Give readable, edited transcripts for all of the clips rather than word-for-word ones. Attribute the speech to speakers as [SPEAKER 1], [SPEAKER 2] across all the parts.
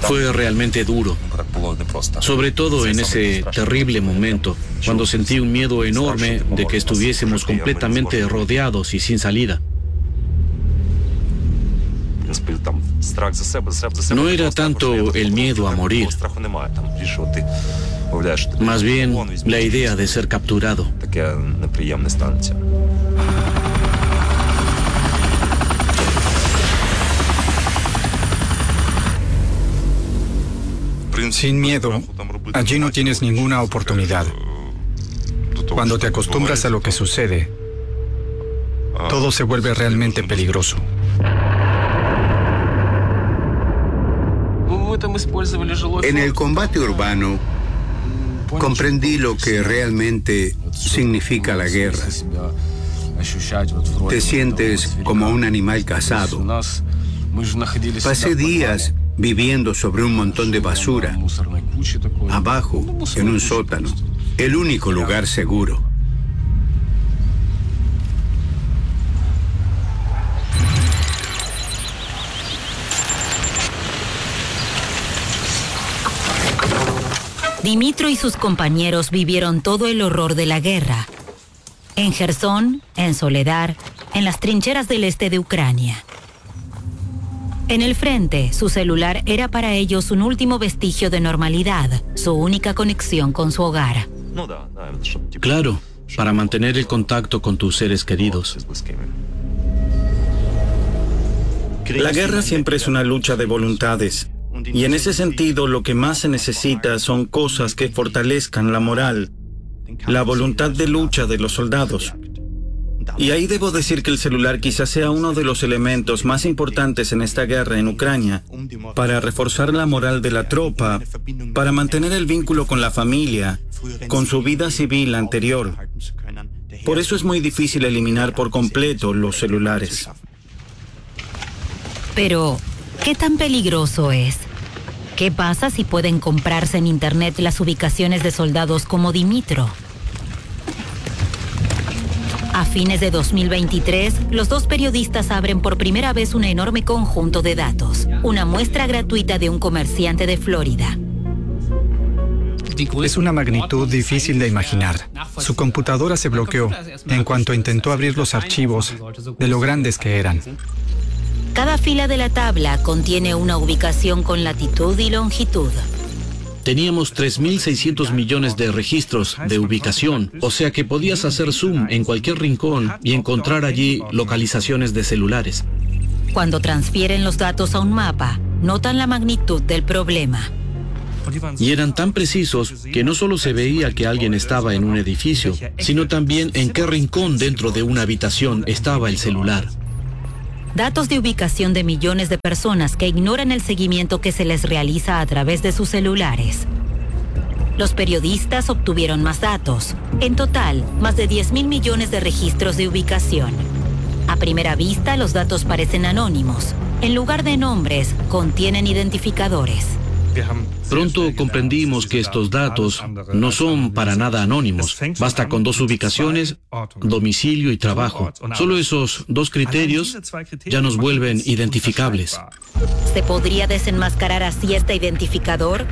[SPEAKER 1] Fue realmente duro, sobre todo en ese terrible momento, cuando sentí un miedo enorme de que estuviésemos completamente rodeados y sin salida. No era tanto el miedo a morir, más bien la idea de ser capturado.
[SPEAKER 2] Sin miedo, allí no tienes ninguna oportunidad. Cuando te acostumbras a lo que sucede, todo se vuelve realmente peligroso.
[SPEAKER 3] En el combate urbano, comprendí lo que realmente significa la guerra. Te sientes como un animal cazado. Pasé días viviendo sobre un montón de basura, abajo, en un sótano, el único lugar seguro.
[SPEAKER 4] Dimitro y sus compañeros vivieron todo el horror de la guerra. En Jersón, en Soledar, en las trincheras del este de Ucrania. En el frente, su celular era para ellos un último vestigio de normalidad, su única conexión con su hogar.
[SPEAKER 1] Claro, para mantener el contacto con tus seres queridos.
[SPEAKER 5] La guerra siempre es una lucha de voluntades. Y en ese sentido, lo que más se necesita son cosas que fortalezcan la moral, la voluntad de lucha de los soldados. Y ahí debo decir que el celular quizás sea uno de los elementos más importantes en esta guerra en Ucrania, para reforzar la moral de la tropa, para mantener el vínculo con la familia, con su vida civil anterior. Por eso es muy difícil eliminar por completo los celulares.
[SPEAKER 4] Pero, ¿qué tan peligroso es? ¿Qué pasa si pueden comprarse en Internet las ubicaciones de soldados como Dimitro? A fines de 2023, los dos periodistas abren por primera vez un enorme conjunto de datos, una muestra gratuita de un comerciante de Florida.
[SPEAKER 2] Es una magnitud difícil de imaginar. Su computadora se bloqueó en cuanto intentó abrir los archivos de lo grandes que eran.
[SPEAKER 4] Cada fila de la tabla contiene una ubicación con latitud y longitud.
[SPEAKER 1] Teníamos 3.600 millones de registros de ubicación, o sea que podías hacer zoom en cualquier rincón y encontrar allí localizaciones de celulares.
[SPEAKER 4] Cuando transfieren los datos a un mapa, notan la magnitud del problema.
[SPEAKER 1] Y eran tan precisos que no solo se veía que alguien estaba en un edificio, sino también en qué rincón dentro de una habitación estaba el celular.
[SPEAKER 4] Datos de ubicación de millones de personas que ignoran el seguimiento que se les realiza a través de sus celulares. Los periodistas obtuvieron más datos. En total, más de 10.000 millones de registros de ubicación. A primera vista, los datos parecen anónimos. En lugar de nombres, contienen identificadores.
[SPEAKER 1] Pronto comprendimos que estos datos no son para nada anónimos. Basta con 2 ubicaciones, domicilio y trabajo. Solo esos 2 criterios ya nos vuelven identificables.
[SPEAKER 4] ¿Se podría desenmascarar así este identificador?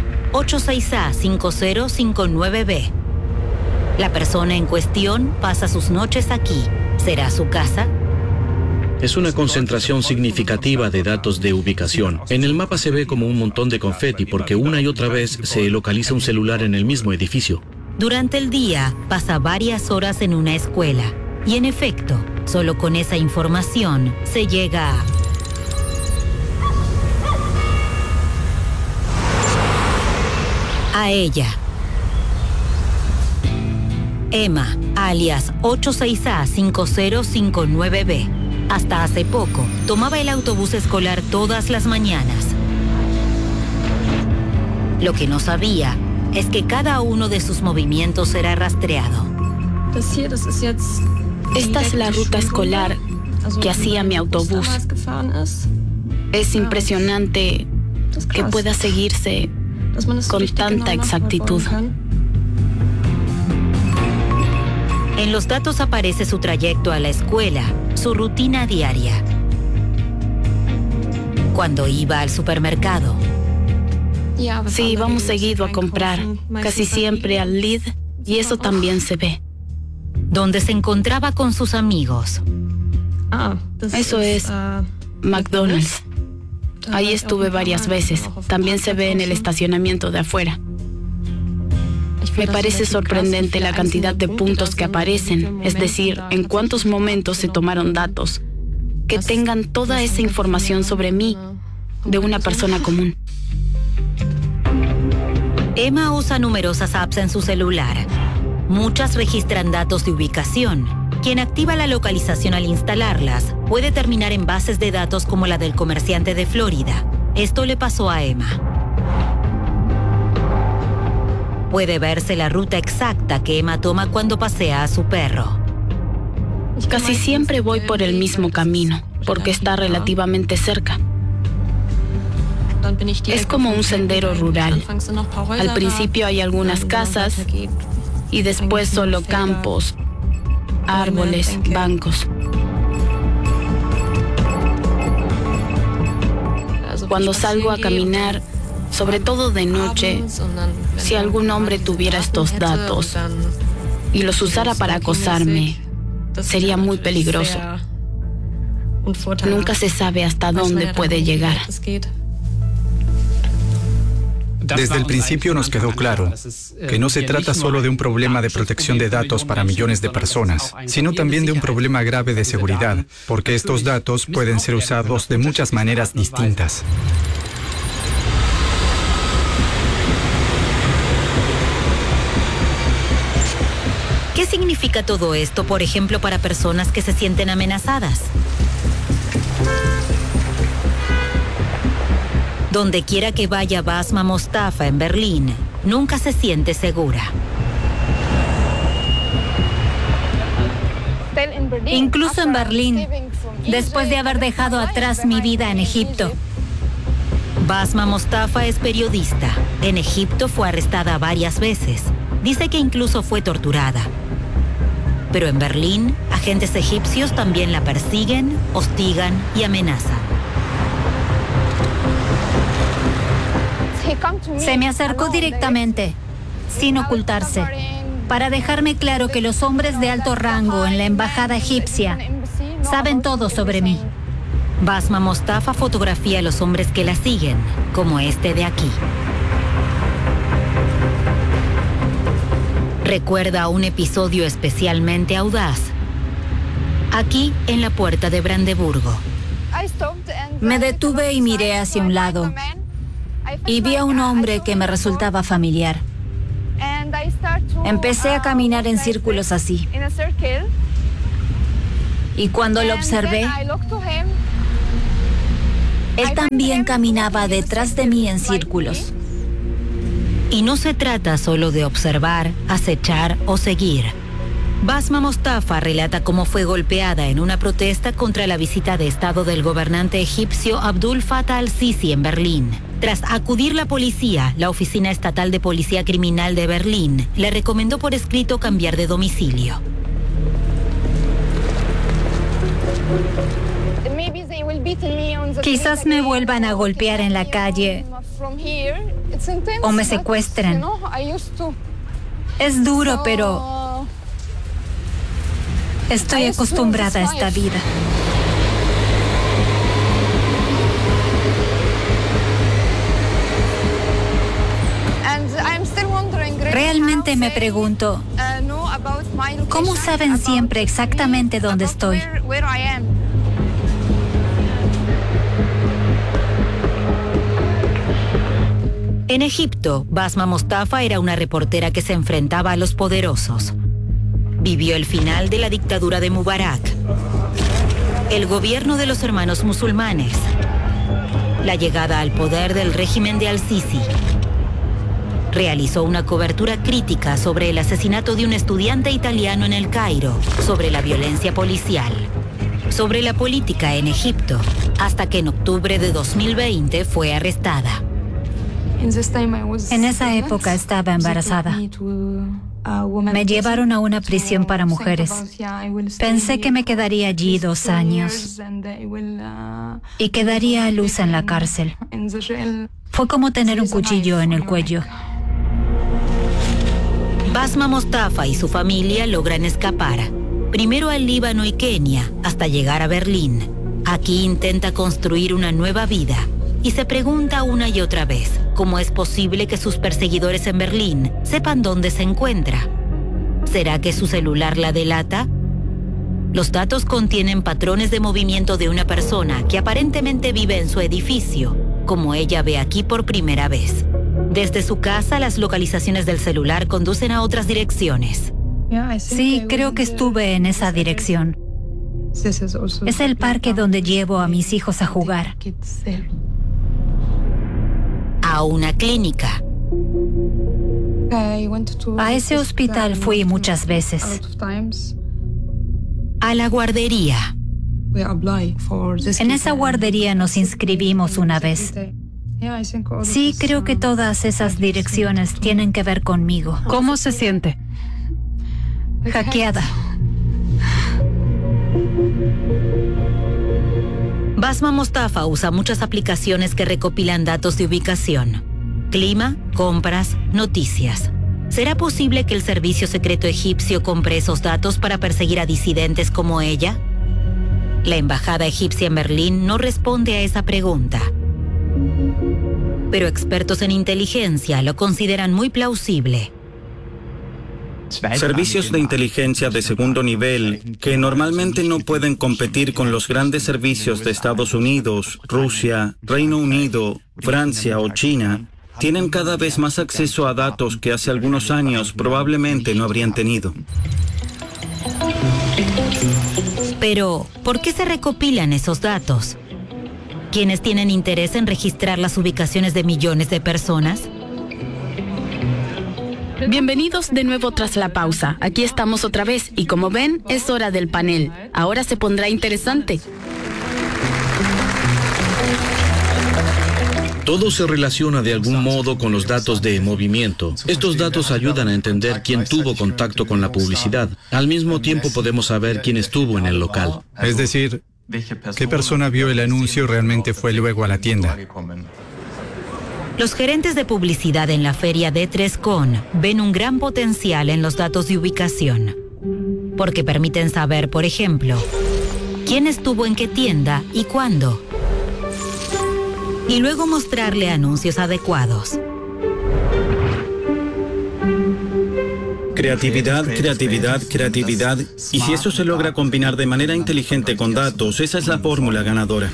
[SPEAKER 4] 86A5059B. La persona en cuestión pasa sus noches aquí. ¿Será su casa?
[SPEAKER 1] Es una concentración significativa de datos de ubicación. En el mapa se ve como un montón de confeti porque una y otra vez se localiza un celular en el mismo edificio.
[SPEAKER 4] Durante el día, pasa varias horas en una escuela. Y en efecto, solo con esa información se llega a ella. Emma, alias 86A5059B. Hasta hace poco, tomaba el autobús escolar todas las mañanas. Lo que no sabía es que cada uno de sus movimientos era rastreado.
[SPEAKER 6] Esta es la ruta escolar que hacía mi autobús. Es impresionante que pueda seguirse con tanta exactitud.
[SPEAKER 4] En los datos aparece su trayecto a la escuela, su rutina diaria. Cuando iba al supermercado,
[SPEAKER 6] Sí, vamos seguido a comprar, casi siempre al Lidl, y eso también se ve.
[SPEAKER 4] Donde se encontraba con sus amigos.
[SPEAKER 6] Eso es McDonald's. Ahí estuve varias veces. También se ve en el estacionamiento de afuera. Me parece sorprendente la cantidad de puntos que aparecen, es decir, en cuántos momentos se tomaron datos, que tengan toda esa información sobre mí, de una persona común.
[SPEAKER 4] Emma usa numerosas apps en su celular. Muchas registran datos de ubicación. Quien activa la localización al instalarlas puede terminar en bases de datos como la del comerciante de Florida. Esto le pasó a Emma. Puede verse la ruta exacta que Emma toma cuando pasea a su perro.
[SPEAKER 6] Casi siempre voy por el mismo camino, porque está relativamente cerca. Es como un sendero rural. Al principio hay algunas casas y después solo campos, árboles, bancos. Cuando salgo a caminar, sobre todo de noche, si algún hombre tuviera estos datos y los usara para acosarme, sería muy peligroso. Nunca se sabe hasta dónde puede llegar.
[SPEAKER 2] Desde el principio nos quedó claro que no se trata solo de un problema de protección de datos para millones de personas, sino también de un problema grave de seguridad, porque estos datos pueden ser usados de muchas maneras distintas.
[SPEAKER 4] ¿Qué significa todo esto, por ejemplo, para personas que se sienten amenazadas? Donde quiera que vaya Basma Mostafa en Berlín, nunca se siente segura.
[SPEAKER 7] Incluso en Berlín, después de haber dejado atrás mi vida en Egipto.
[SPEAKER 4] Basma Mostafa es periodista. En Egipto fue arrestada varias veces. Dice que incluso fue torturada. Pero en Berlín, agentes egipcios también la persiguen, hostigan y amenazan.
[SPEAKER 7] Se me acercó directamente, sin ocultarse, para dejarme claro que los hombres de alto rango en la embajada egipcia saben todo sobre mí.
[SPEAKER 4] Basma Mostafa fotografía a los hombres que la siguen, como este de aquí. Recuerda un episodio especialmente audaz. Aquí, en la puerta de Brandeburgo.
[SPEAKER 7] Me detuve y miré hacia un lado. Y vi a un hombre que me resultaba familiar. Empecé a caminar en círculos así. Y cuando lo observé, él también caminaba detrás de mí en círculos.
[SPEAKER 4] Y no se trata solo de observar, acechar o seguir. Basma Mostafa relata cómo fue golpeada en una protesta contra la visita de Estado del gobernante egipcio Abdul Fattah al-Sisi en Berlín. Tras acudir la policía, la Oficina Estatal de Policía Criminal de Berlín le recomendó por escrito cambiar de domicilio.
[SPEAKER 7] Quizás me vuelvan a golpear en la calle o me secuestren. Es duro, pero estoy acostumbrada a esta vida. Realmente me pregunto, ¿cómo saben siempre exactamente dónde estoy?
[SPEAKER 4] En Egipto, Basma Mostafa era una reportera que se enfrentaba a los poderosos. Vivió el final de la dictadura de Mubarak, el gobierno de los hermanos musulmanes, la llegada al poder del régimen de al-Sisi. Realizó una cobertura crítica sobre el asesinato de un estudiante italiano en El Cairo, sobre la violencia policial, sobre la política en Egipto, hasta que en octubre de 2020 fue arrestada.
[SPEAKER 7] En esa época estaba embarazada. Me llevaron a una prisión para mujeres. Pensé que me quedaría allí 2 años y que daría a luz en la cárcel. Fue como tener un cuchillo en el cuello.
[SPEAKER 4] Basma Mostafa y su familia logran escapar, primero al Líbano y Kenia, hasta llegar a Berlín. Aquí intenta construir una nueva vida y se pregunta una y otra vez cómo es posible que sus perseguidores en Berlín sepan dónde se encuentra. ¿Será que su celular la delata? Los datos contienen patrones de movimiento de una persona que aparentemente vive en su edificio, como ella ve aquí por primera vez. Desde su casa, las localizaciones del celular conducen a otras direcciones.
[SPEAKER 7] Sí, creo que estuve en esa dirección. Es el parque donde llevo a mis hijos a jugar.
[SPEAKER 4] A una clínica.
[SPEAKER 7] A ese hospital fui muchas veces.
[SPEAKER 4] A la guardería.
[SPEAKER 7] En esa guardería nos inscribimos una vez. Sí, creo que todas esas direcciones tienen que ver conmigo.
[SPEAKER 8] ¿Cómo se siente?
[SPEAKER 7] Hackeada.
[SPEAKER 4] Basma Mostafa usa muchas aplicaciones que recopilan datos de ubicación. Clima, compras, noticias. ¿Será posible que el servicio secreto egipcio compre esos datos para perseguir a disidentes como ella? La embajada egipcia en Berlín no responde a esa pregunta. Pero expertos en inteligencia lo consideran muy plausible.
[SPEAKER 5] Servicios de inteligencia de segundo nivel que normalmente no pueden competir con los grandes servicios de Estados Unidos, Rusia, Reino Unido, Francia o China, tienen cada vez más acceso a datos que hace algunos años probablemente no habrían tenido.
[SPEAKER 4] Pero, ¿por qué se recopilan esos datos? ¿Quiénes tienen interés en registrar las ubicaciones de millones de personas?
[SPEAKER 6] Bienvenidos de nuevo tras la pausa. Aquí estamos otra vez y como ven, es hora del panel. Ahora se pondrá interesante.
[SPEAKER 1] Todo se relaciona de algún modo con los datos de movimiento. Estos datos ayudan a entender quién tuvo contacto con la publicidad. Al mismo tiempo podemos saber quién estuvo en el local.
[SPEAKER 2] Es decir, qué persona vio el anuncio y realmente fue luego a la tienda.
[SPEAKER 4] Los gerentes de publicidad en la feria D3Con ven un gran potencial en los datos de ubicación, porque permiten saber, por ejemplo, quién estuvo en qué tienda y cuándo, y luego mostrarle anuncios adecuados.
[SPEAKER 5] Creatividad, creatividad, creatividad. Y si eso se logra combinar de manera inteligente con datos, esa es la fórmula ganadora.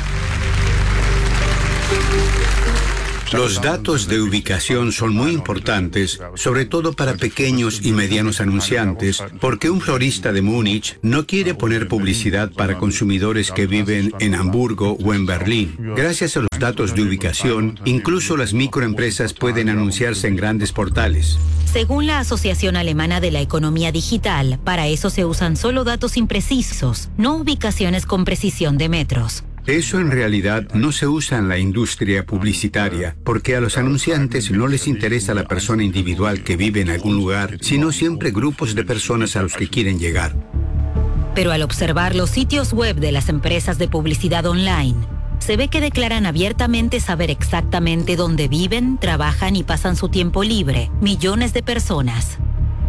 [SPEAKER 3] Los datos de ubicación son muy importantes, sobre todo para pequeños y medianos anunciantes, porque un florista de Múnich no quiere poner publicidad para consumidores que viven en Hamburgo o en Berlín. Gracias a los datos de ubicación, incluso las microempresas pueden anunciarse en grandes portales.
[SPEAKER 4] Según la Asociación Alemana de la Economía Digital, para eso se usan solo datos imprecisos, no ubicaciones con precisión de metros.
[SPEAKER 3] Eso en realidad no se usa en la industria publicitaria, porque a los anunciantes no les interesa la persona individual que vive en algún lugar, sino siempre grupos de personas a los que quieren llegar.
[SPEAKER 4] Pero al observar los sitios web de las empresas de publicidad online, se ve que declaran abiertamente saber exactamente dónde viven, trabajan y pasan su tiempo libre, millones de personas.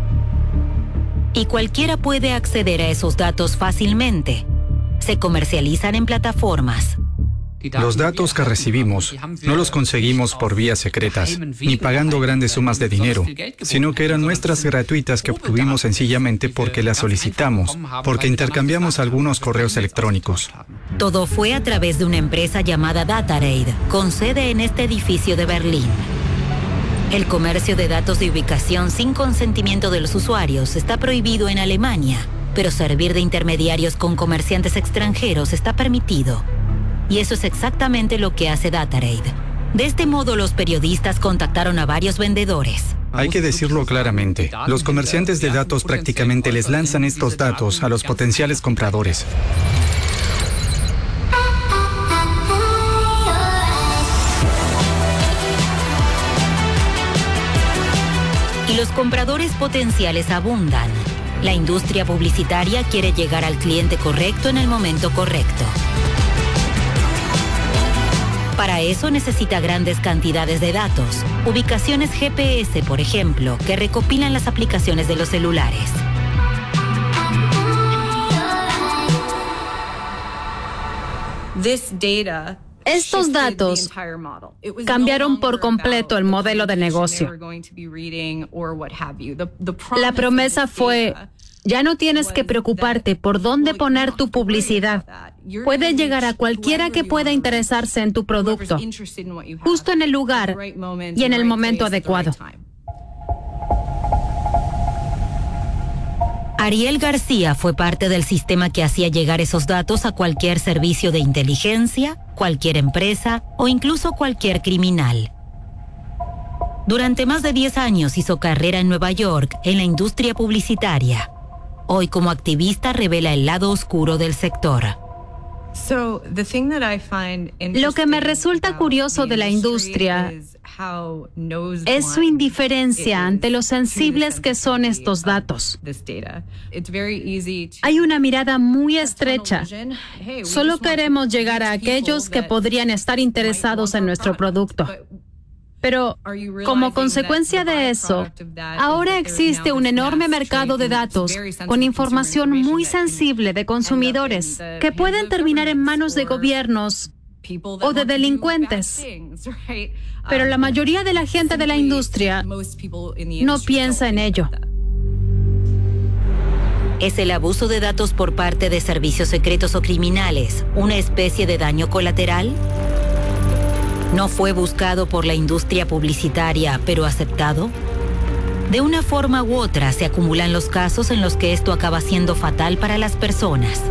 [SPEAKER 4] Y cualquiera puede acceder a esos datos fácilmente. Se comercializan en plataformas.
[SPEAKER 2] Los datos que recibimos no los conseguimos por vías secretas, ni pagando grandes sumas de dinero, sino que eran muestras gratuitas que obtuvimos sencillamente porque las solicitamos, porque intercambiamos algunos correos electrónicos.
[SPEAKER 4] Todo fue a través de una empresa llamada DataRaid, con sede en este edificio de Berlín. El comercio de datos de ubicación sin consentimiento de los usuarios está prohibido en Alemania, pero servir de intermediarios con comerciantes extranjeros está permitido. Y eso es exactamente lo que hace DataRaid. De este modo, los periodistas contactaron a varios vendedores.
[SPEAKER 2] Hay que decirlo claramente. Los comerciantes de datos prácticamente les lanzan estos datos a los potenciales compradores.
[SPEAKER 4] Y los compradores potenciales abundan. La industria publicitaria quiere llegar al cliente correcto en el momento correcto. Para eso necesita grandes cantidades de datos, ubicaciones GPS, por ejemplo, que recopilan las aplicaciones de los celulares.
[SPEAKER 8] Estos datos cambiaron por completo el modelo de negocio. La promesa fue: ya no tienes que preocuparte por dónde poner tu publicidad. Puede llegar a cualquiera que pueda interesarse en tu producto, justo en el lugar y en el momento adecuado.
[SPEAKER 4] Ariel García fue parte del sistema que hacía llegar esos datos a cualquier servicio de inteligencia, cualquier empresa o incluso cualquier criminal. Durante más de 10 años hizo carrera en Nueva York en la industria publicitaria. Hoy, como activista, revela el lado oscuro del sector.
[SPEAKER 8] Lo que me resulta curioso de la industria es su indiferencia ante lo sensibles que son estos datos. Hay una mirada muy estrecha. Solo queremos llegar a aquellos que podrían estar interesados en nuestro producto. Pero, como consecuencia de eso, ahora existe un enorme mercado de datos con información muy sensible de consumidores que pueden terminar en manos de gobiernos o de delincuentes. Pero la mayoría de la gente de la industria no piensa en ello.
[SPEAKER 4] ¿Es el abuso de datos por parte de servicios secretos o criminales una especie de daño colateral? ¿No fue buscado por la industria publicitaria, pero aceptado? De una forma u otra se acumulan los casos en los que esto acaba siendo fatal para las personas.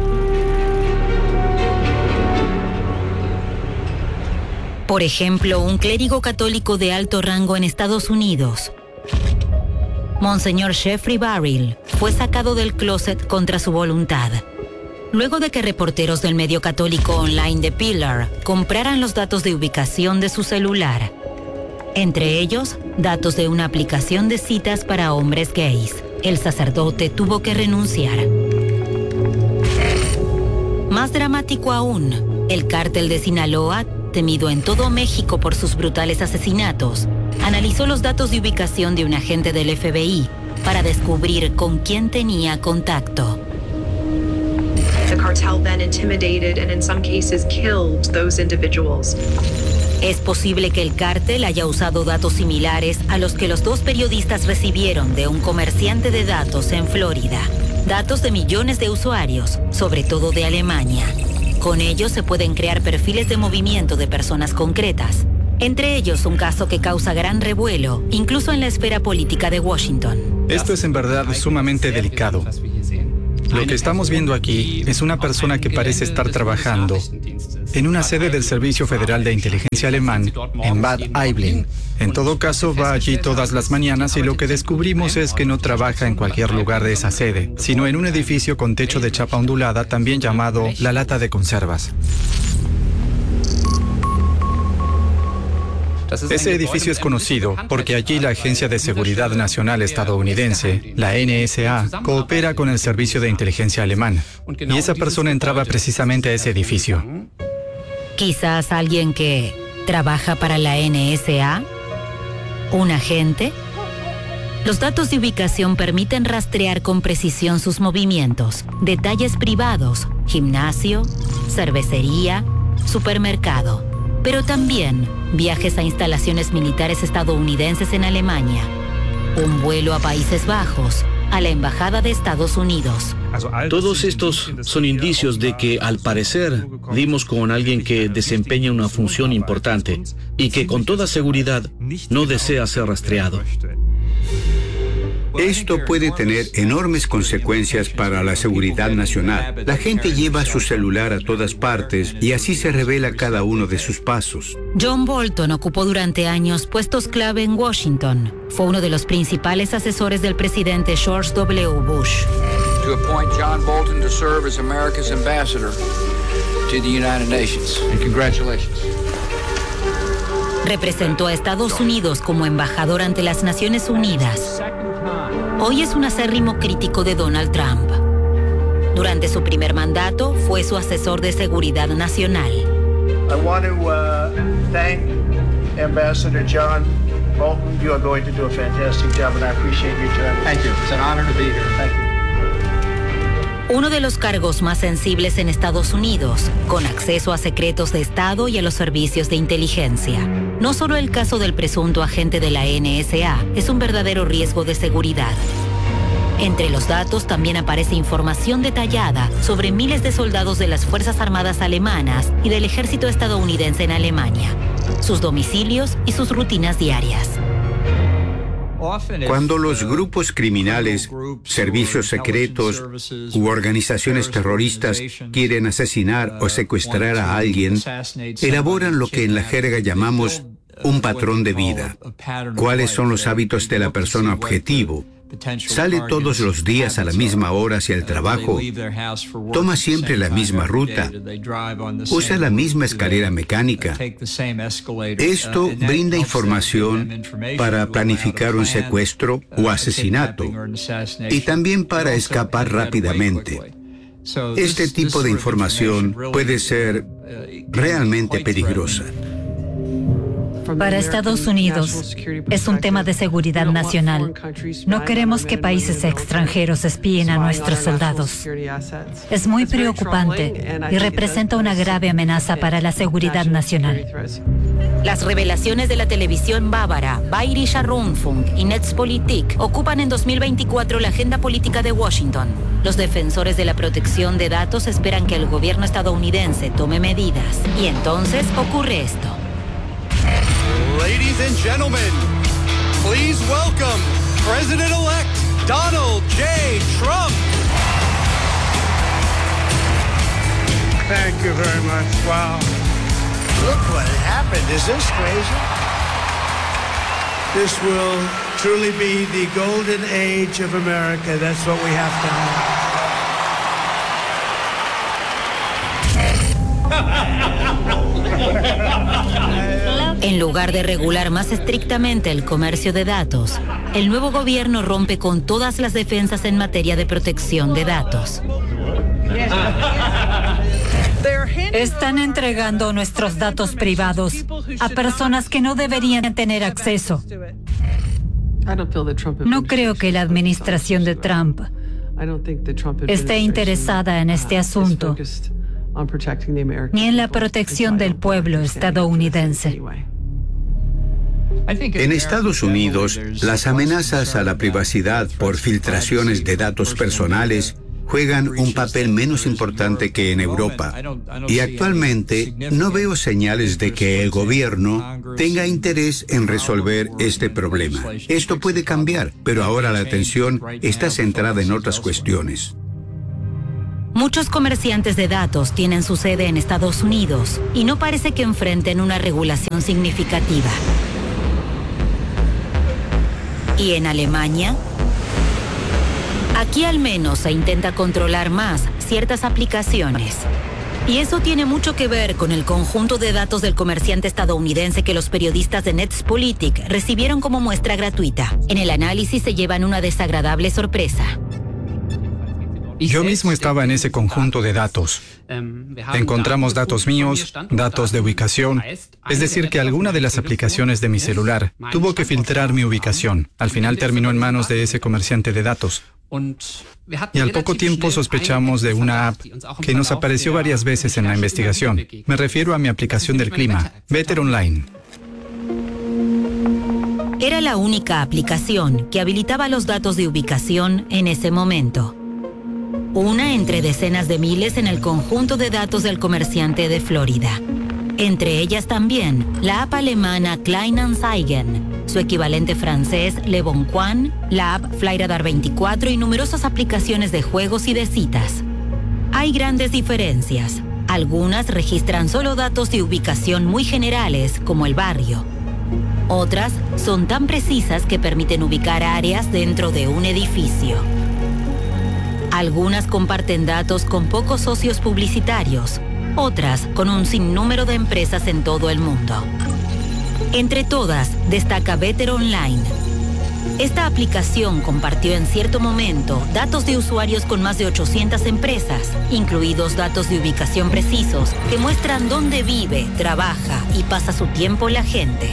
[SPEAKER 4] Por ejemplo, un clérigo católico de alto rango en Estados Unidos, Monseñor Jeffrey Barril, fue sacado del closet contra su voluntad, luego de que reporteros del medio católico online The Pillar compraran los datos de ubicación de su celular. Entre ellos, datos de una aplicación de citas para hombres gays. El sacerdote tuvo que renunciar. Más dramático aún, el cártel de Sinaloa, temido en todo México por sus brutales asesinatos, analizó los datos de ubicación de un agente del FBI para descubrir con quién tenía contacto.
[SPEAKER 9] The cartel then intimidated and in some cases killed those individuals.
[SPEAKER 4] Es posible que el cártel haya usado datos similares a los que los dos periodistas recibieron de un comerciante de datos en Florida. Datos de millones de usuarios, sobre todo de Alemania. Con ellos se pueden crear perfiles de movimiento de personas concretas. Entre ellos, un caso que causa gran revuelo, incluso en la esfera política de Washington.
[SPEAKER 2] Esto es en verdad sumamente delicado. Lo que estamos viendo aquí es una persona que parece estar trabajando en una sede del Servicio Federal de Inteligencia alemán en Bad Aibling. En todo caso, va allí todas las mañanas y lo que descubrimos es que no trabaja en cualquier lugar de esa sede, sino en un edificio con techo de chapa ondulada, también llamado la lata de conservas. Ese edificio es conocido porque allí la Agencia de Seguridad Nacional estadounidense, la NSA, coopera con el Servicio de Inteligencia alemán. Y esa persona entraba precisamente a ese edificio.
[SPEAKER 4] Quizás alguien que trabaja para la NSA, un agente. Los datos de ubicación permiten rastrear con precisión sus movimientos, detalles privados, gimnasio, cervecería, supermercado. Pero también viajes a instalaciones militares estadounidenses en Alemania, un vuelo a Países Bajos, a la Embajada de Estados Unidos.
[SPEAKER 1] Todos estos son indicios de que, al parecer, dimos con alguien que desempeña una función importante y que, con toda seguridad, no desea ser rastreado.
[SPEAKER 3] Esto puede tener enormes consecuencias para la seguridad nacional. La gente lleva su celular a todas partes y así se revela cada uno de sus pasos.
[SPEAKER 4] John Bolton ocupó durante años puestos clave en Washington. Fue uno de los principales asesores del presidente George W. Bush.
[SPEAKER 10] To appoint John Bolton to serve as America's ambassador to the United Nations. And congratulations.
[SPEAKER 4] Representó a Estados Unidos como embajador ante las Naciones Unidas. Hoy es un acérrimo crítico de Donald Trump. Durante su primer mandato fue su asesor de seguridad nacional.
[SPEAKER 11] I want to thank Ambassador John Bolton. You are going to do a fantastic job, and I appreciate your time.
[SPEAKER 12] Thank you. It's an honor to be here.
[SPEAKER 11] Thank you.
[SPEAKER 4] Uno de los cargos más sensibles en Estados Unidos, con acceso a secretos de Estado y a los servicios de inteligencia. No solo el caso del presunto agente de la NSA es un verdadero riesgo de seguridad. Entre los datos también aparece información detallada sobre miles de soldados de las Fuerzas Armadas alemanas y del ejército estadounidense en Alemania, sus domicilios y sus rutinas diarias.
[SPEAKER 3] Cuando los grupos criminales, servicios secretos u organizaciones terroristas quieren asesinar o secuestrar a alguien, elaboran lo que en la jerga llamamos un patrón de vida. ¿Cuáles son los hábitos de la persona objetivo? Sale todos los días a la misma hora hacia el trabajo, toma siempre la misma ruta, usa la misma escalera mecánica. Esto brinda información para planificar un secuestro o asesinato y también para escapar rápidamente. Este tipo de información puede ser realmente peligrosa.
[SPEAKER 7] Para Estados Unidos es un tema de seguridad nacional. No queremos que países extranjeros espíen a nuestros soldados. Es muy preocupante y representa una grave amenaza para la seguridad nacional.
[SPEAKER 4] Las revelaciones de la televisión bávara Bayerischer Rundfunk y Netzpolitik ocupan en 2024 la agenda política de Washington. Los defensores de la protección de datos esperan que el gobierno estadounidense tome medidas. Y entonces ocurre esto.
[SPEAKER 13] Ladies and gentlemen, please welcome President-elect Donald J. Trump.
[SPEAKER 11] Thank you very much. Wow. Look what happened. Is this crazy? This will truly be the golden age of America. That's what we have to have.
[SPEAKER 4] En lugar de regular más estrictamente el comercio de datos, el nuevo gobierno rompe con todas las defensas en materia de protección de datos.
[SPEAKER 7] Están entregando nuestros datos privados a personas que no deberían tener acceso. No creo que la administración de Trump esté interesada en este asunto, ni en la protección del pueblo estadounidense.
[SPEAKER 3] En Estados Unidos, las amenazas a la privacidad por filtraciones de datos personales juegan un papel menos importante que en Europa. Y actualmente no veo señales de que el gobierno tenga interés en resolver este problema. Esto puede cambiar, pero ahora la atención está centrada en otras cuestiones.
[SPEAKER 4] Muchos comerciantes de datos tienen su sede en Estados Unidos y no parece que enfrenten una regulación significativa. ¿Y en Alemania? Aquí al menos se intenta controlar más ciertas aplicaciones. Y eso tiene mucho que ver con el conjunto de datos del comerciante estadounidense que los periodistas de Netzpolitik recibieron como muestra gratuita. En el análisis se llevan una desagradable sorpresa.
[SPEAKER 2] Yo mismo estaba en ese conjunto de datos. Encontramos datos míos, datos de ubicación. Es decir, que alguna de las aplicaciones de mi celular tuvo que filtrar mi ubicación. Al final terminó en manos de ese comerciante de datos. Y al poco tiempo sospechamos de una app que nos apareció varias veces en la investigación. Me refiero a mi aplicación del clima, Wetter Online.
[SPEAKER 4] Era la única aplicación que habilitaba los datos de ubicación en ese momento. Una entre decenas de miles en el conjunto de datos del comerciante de Florida. Entre ellas también la app alemana Kleinanzeigen, su equivalente francés Le Bon Coin, la app Flyradar 24 y numerosas aplicaciones de juegos y de citas. Hay grandes diferencias. Algunas registran solo datos de ubicación muy generales, como el barrio. Otras son tan precisas que permiten ubicar áreas dentro de un edificio. Algunas comparten datos con pocos socios publicitarios, otras con un sinnúmero de empresas en todo el mundo. Entre todas, destaca Wetter Online. Esta aplicación compartió en cierto momento datos de usuarios con más de 800 empresas, incluidos datos de ubicación precisos que muestran dónde vive, trabaja y pasa su tiempo la gente.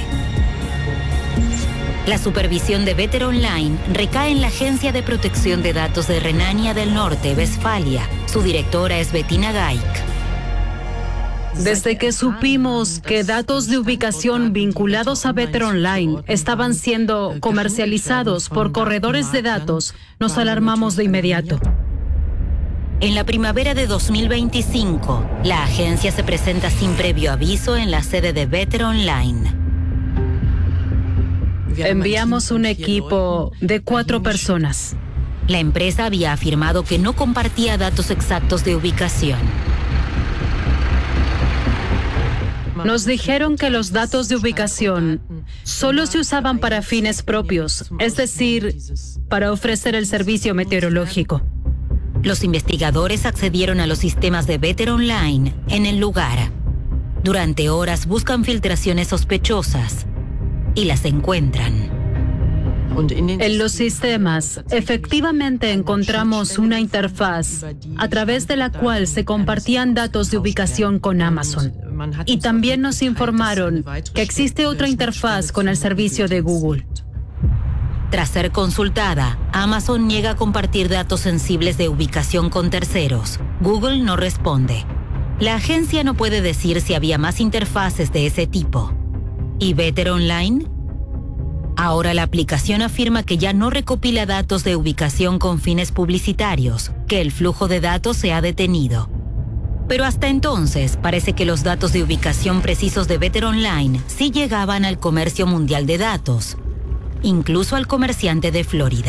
[SPEAKER 4] La supervisión de Better Online recae en la Agencia de Protección de Datos de Renania del Norte, Westfalia. Su directora es Bettina Gaik.
[SPEAKER 8] Desde que supimos que datos de ubicación vinculados a Better Online estaban siendo comercializados por corredores de datos, nos alarmamos de inmediato.
[SPEAKER 4] En la primavera de 2025, la agencia se presenta sin previo aviso en la sede de Better Online.
[SPEAKER 8] Enviamos un equipo de 4 personas.
[SPEAKER 4] La empresa había afirmado que no compartía datos exactos de ubicación.
[SPEAKER 8] Nos dijeron que los datos de ubicación solo se usaban para fines propios, es decir, para ofrecer el servicio meteorológico.
[SPEAKER 4] Los investigadores accedieron a los sistemas de Better Online en el lugar. Durante horas buscan filtraciones sospechosas y las encuentran.
[SPEAKER 8] En los sistemas, efectivamente encontramos una interfaz a través de la cual se compartían datos de ubicación con Amazon. Y también nos informaron que existe otra interfaz con el servicio de Google.
[SPEAKER 4] Tras ser consultada, Amazon niega a compartir datos sensibles de ubicación con terceros. Google no responde. La agencia no puede decir si había más interfaces de ese tipo. ¿Y Better Online? Ahora la aplicación afirma que ya no recopila datos de ubicación con fines publicitarios, que el flujo de datos se ha detenido. Pero hasta entonces parece que los datos de ubicación precisos de Better Online sí llegaban al comercio mundial de datos, incluso al comerciante de Florida.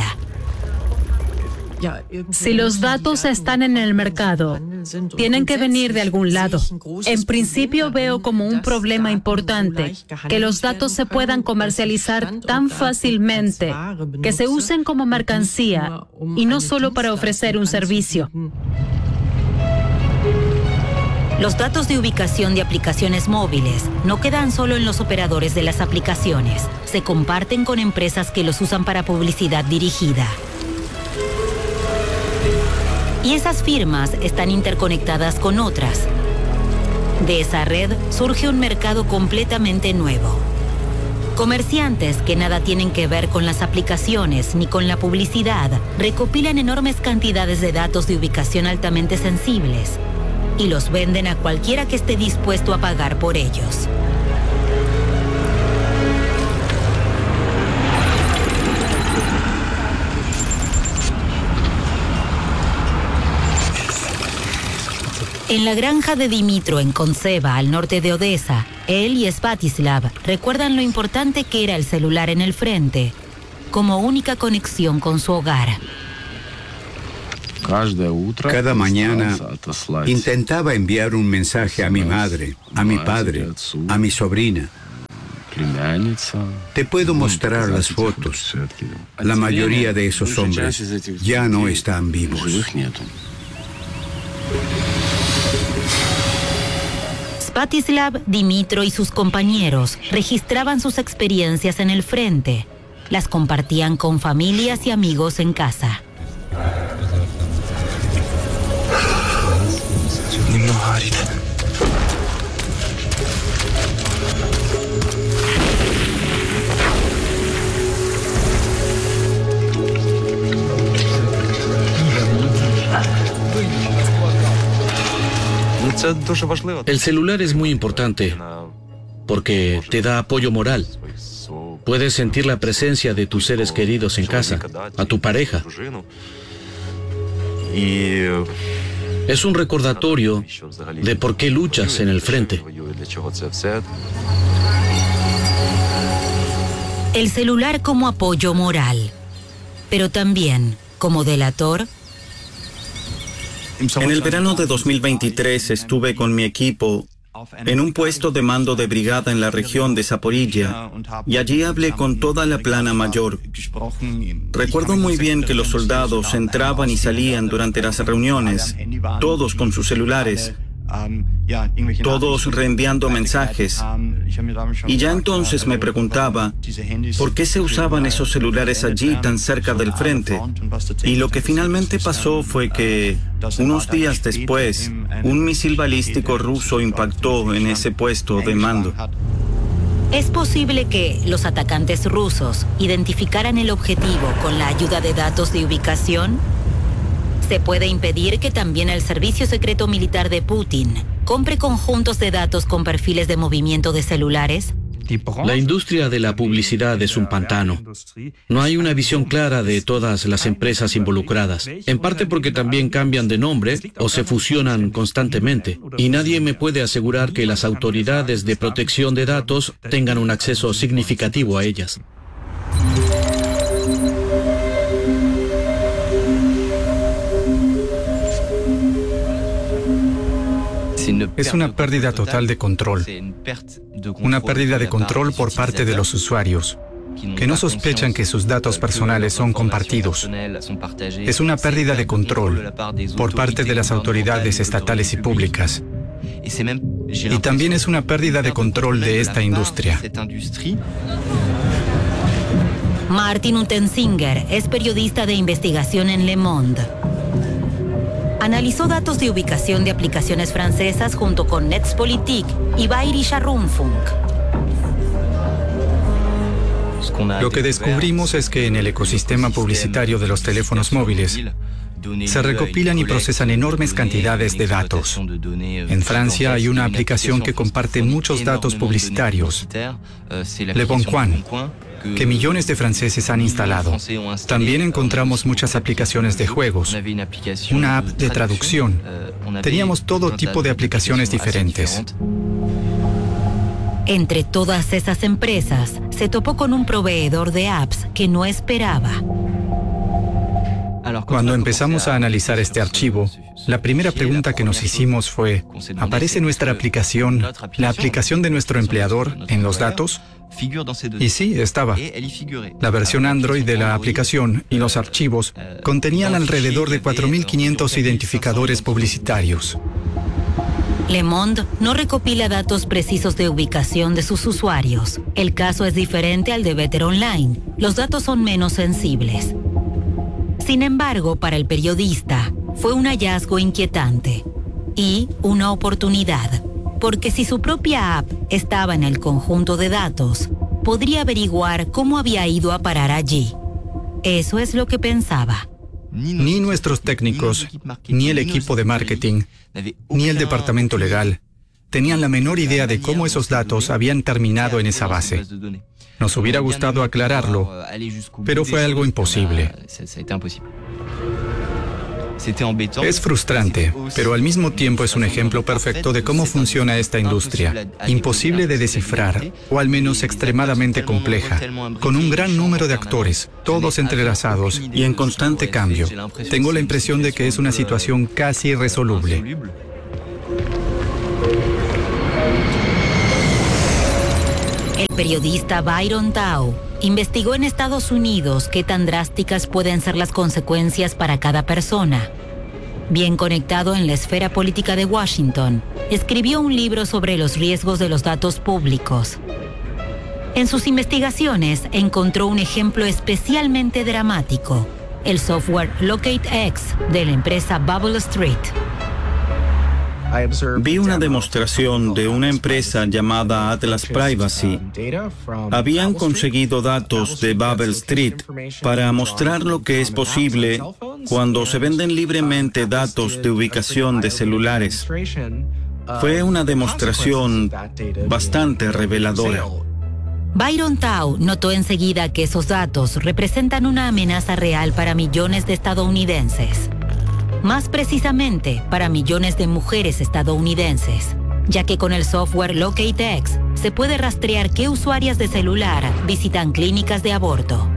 [SPEAKER 8] Si los datos están en el mercado, tienen que venir de algún lado. En principio veo como un problema importante que los datos se puedan comercializar tan fácilmente, que se usen como mercancía y no solo para ofrecer un servicio.
[SPEAKER 4] Los datos de ubicación de aplicaciones móviles no quedan solo en los operadores de las aplicaciones, se comparten con empresas que los usan para publicidad dirigida. Y esas firmas están interconectadas con otras. De esa red surge un mercado completamente nuevo. Comerciantes que nada tienen que ver con las aplicaciones ni con la publicidad recopilan enormes cantidades de datos de ubicación altamente sensibles y los venden a cualquiera que esté dispuesto a pagar por ellos. En la granja de Dimitro en Konceva, al norte de Odessa, él y Svatislav recuerdan lo importante que era el celular en el frente, como única conexión con su hogar.
[SPEAKER 3] Cada mañana intentaba enviar un mensaje a mi madre, a mi padre, a mi sobrina. Te puedo mostrar las fotos. La mayoría de esos hombres ya no están vivos.
[SPEAKER 4] Svatislav, Dimitro y sus compañeros registraban sus experiencias en el frente. Las compartían con familias y amigos en casa.
[SPEAKER 1] El celular es muy importante porque te da apoyo moral. Puedes sentir la presencia de tus seres queridos en casa, a tu pareja. Es un recordatorio de por qué luchas en el frente.
[SPEAKER 4] El celular como apoyo moral, pero también como delator.
[SPEAKER 5] En el verano de 2023 estuve con mi equipo en un puesto de mando de brigada en la región de Zaporilla y allí hablé con toda la plana mayor. Recuerdo muy bien que los soldados entraban y salían durante las reuniones, todos con sus celulares, todos reenviando mensajes. Y ya entonces me preguntaba, ¿por qué se usaban esos celulares allí tan cerca del frente? Y lo que finalmente pasó fue que, unos días después, un misil balístico ruso impactó en ese puesto de mando.
[SPEAKER 4] ¿Es posible que los atacantes rusos identificaran el objetivo con la ayuda de datos de ubicación? ¿Se puede impedir que también el Servicio Secreto Militar de Putin compre conjuntos de datos con perfiles de movimiento de celulares?
[SPEAKER 1] La industria de la publicidad es un pantano. No hay una visión clara de todas las empresas involucradas, en parte porque también cambian de nombre o se fusionan constantemente, y nadie me puede asegurar que las autoridades de protección de datos tengan un acceso significativo a ellas.
[SPEAKER 2] Es una pérdida total de control. Una pérdida de control por parte de los usuarios, que no sospechan que sus datos personales son compartidos. Es una pérdida de control por parte de las autoridades estatales y públicas. Y también es una pérdida de control de esta industria.
[SPEAKER 4] Martin Untersinger es periodista de investigación en Le Monde. Analizó datos de ubicación de aplicaciones francesas junto con Netzpolitik y Bayerischer Rundfunk.
[SPEAKER 2] Lo que descubrimos es que en el ecosistema publicitario de los teléfonos móviles se recopilan y procesan enormes cantidades de datos. En Francia hay una aplicación que comparte muchos datos publicitarios, Le Bon Coin, que millones de franceses han instalado. También encontramos muchas aplicaciones de juegos, una app de traducción. Teníamos todo tipo de aplicaciones diferentes.
[SPEAKER 4] Entre todas esas empresas, se topó con un proveedor de apps que no esperaba.
[SPEAKER 2] Cuando empezamos a analizar este archivo, la primera pregunta que nos hicimos fue, ¿aparece nuestra aplicación, la aplicación de nuestro empleador, en los datos? Y sí, estaba. La versión Android de la aplicación y los archivos contenían alrededor de 4.500 identificadores publicitarios.
[SPEAKER 4] Le Monde no recopila datos precisos de ubicación de sus usuarios. El caso es diferente al de Better Online. Los datos son menos sensibles. Sin embargo, para el periodista, fue un hallazgo inquietante y una oportunidad, porque si su propia app estaba en el conjunto de datos, podría averiguar cómo había ido a parar allí. Eso es lo que pensaba.
[SPEAKER 2] Ni nuestros técnicos, ni el equipo de marketing, ni el departamento legal tenían la menor idea de cómo esos datos habían terminado en esa base. Nos hubiera gustado aclararlo, pero fue algo imposible. Es frustrante, pero al mismo tiempo es un ejemplo perfecto de cómo funciona esta industria. Imposible de descifrar, o al menos extremadamente compleja, con un gran número de actores, todos entrelazados y en constante cambio. Tengo la impresión de que es una situación casi irresoluble.
[SPEAKER 4] El periodista Byron Tao investigó en Estados Unidos qué tan drásticas pueden ser las consecuencias para cada persona. Bien conectado en la esfera política de Washington, escribió un libro sobre los riesgos de los datos públicos. En sus investigaciones encontró un ejemplo especialmente dramático: el software LocateX de la empresa Bubble Street.
[SPEAKER 5] Vi una demostración de una empresa llamada Atlas Privacy. Habían conseguido datos de Bubble Street para mostrar lo que es posible cuando se venden libremente datos de ubicación de celulares. Fue una demostración bastante reveladora.
[SPEAKER 4] Byron Tao notó enseguida que esos datos representan una amenaza real para millones de estadounidenses. Más precisamente, para millones de mujeres estadounidenses, ya que con el software LocateX se puede rastrear qué usuarias de celular visitan clínicas de aborto.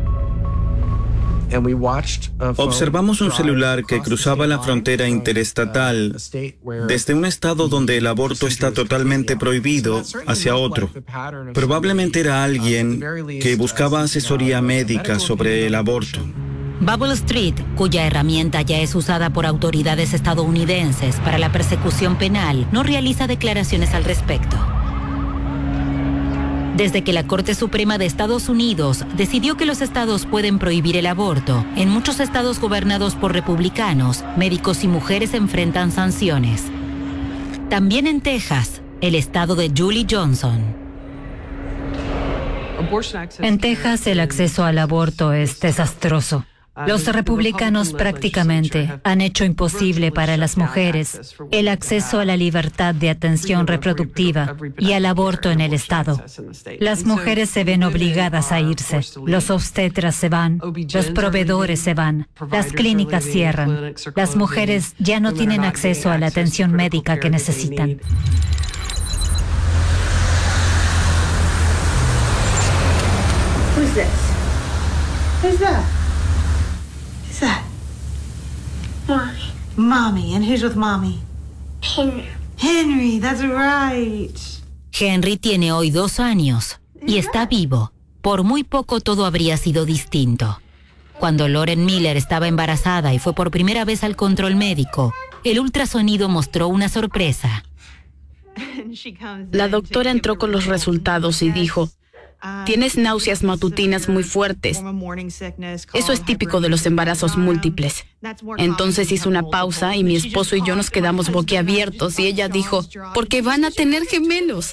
[SPEAKER 5] Observamos un celular que cruzaba la frontera interestatal desde un estado donde el aborto está totalmente prohibido hacia otro. Probablemente era alguien que buscaba asesoría médica sobre el aborto.
[SPEAKER 4] Bubble Street, cuya herramienta ya es usada por autoridades estadounidenses para la persecución penal, no realiza declaraciones al respecto. Desde que la Corte Suprema de Estados Unidos decidió que los estados pueden prohibir el aborto, en muchos estados gobernados por republicanos, médicos y mujeres enfrentan sanciones. También en Texas, el estado de Julie Johnson.
[SPEAKER 7] En Texas, el acceso al aborto es desastroso. Los republicanos prácticamente han hecho imposible para las mujeres el acceso a la libertad de atención reproductiva y al aborto en el estado. Las mujeres se ven obligadas a irse, los obstetras se van, los proveedores se van, las clínicas cierran. Las mujeres ya no tienen acceso a la atención médica que necesitan.
[SPEAKER 12] Who's this? Who's that? Who's that?
[SPEAKER 14] Mommy.
[SPEAKER 12] Mommy. And who's with Mommy?
[SPEAKER 14] Henry.
[SPEAKER 12] Henry, that's right.
[SPEAKER 4] Henry tiene hoy 2 años y está vivo. Por muy poco todo habría sido distinto. Cuando Lauren Miller estaba embarazada y fue por primera vez al control médico, el ultrasonido mostró una sorpresa.
[SPEAKER 6] La doctora entró con los resultados y dijo: tienes náuseas matutinas muy fuertes. Eso es típico de los embarazos múltiples. Entonces hizo una pausa y mi esposo y yo nos quedamos boquiabiertos y ella dijo: porque van a tener gemelos.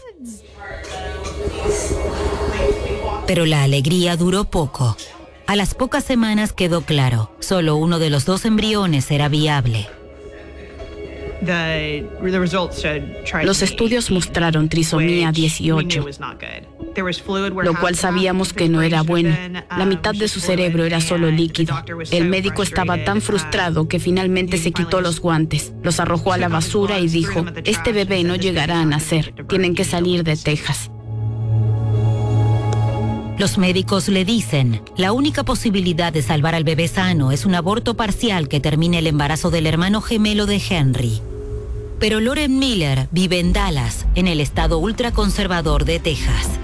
[SPEAKER 4] Pero la alegría duró poco. A las pocas semanas quedó claro, solo uno de los 2 embriones era viable.
[SPEAKER 6] Los estudios mostraron trisomía 18, lo cual sabíamos que no era bueno. La mitad de su cerebro era solo líquido. El médico estaba tan frustrado que finalmente se quitó los guantes, los arrojó a la basura y dijo: este bebé no llegará a nacer, tienen que salir de Texas.
[SPEAKER 4] Los médicos le dicen, la única posibilidad de salvar al bebé sano es un aborto parcial que termine el embarazo del hermano gemelo de Henry. Pero Lauren Miller vive en Dallas, en el estado ultraconservador de Texas.